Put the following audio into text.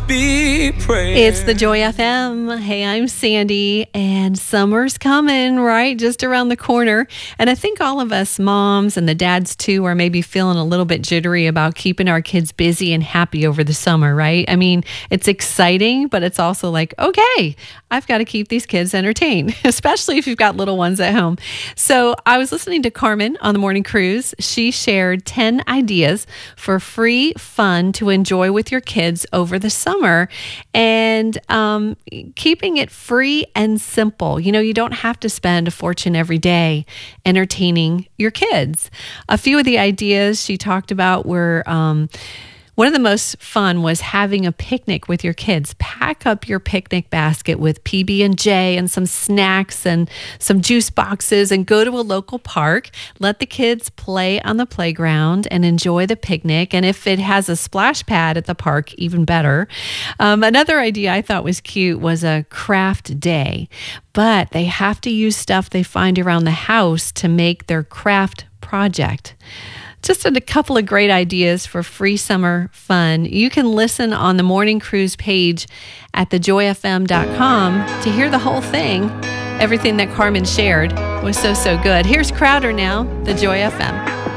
be praised. It's the Joy FM. Hey, I'm Sandy, and summer's coming, right? Just around the corner. And I think all of us moms and the dads too are maybe feeling a little bit jittery about keeping our kids busy and happy over the summer, right? I mean, it's exciting, but it's also like, okay, I've got to keep these kids entertained, especially if you've got little ones at home. So I was listening to Carmen on the morning cruise. She shared 10 ideas for free fun to enjoy with your kids over the summer, and keeping it free and simple. You know, you don't have to spend a fortune every day entertaining your kids. A few of the ideas she talked about were one of the most fun was having a picnic with your kids. Pack up your picnic basket with PB&J and some snacks and some juice boxes and go to a local park. Let the kids play on the playground and enjoy the picnic. And if it has a splash pad at the park, even better. Another idea I thought was cute was a craft day, but they have to use stuff they find around the house to make their craft project. Just a couple of great ideas for free summer fun. You can listen on the Morning Cruise page at thejoyfm.com to hear the whole thing. Everything that Carmen shared was so good. Here's Crowder now, the Joy FM.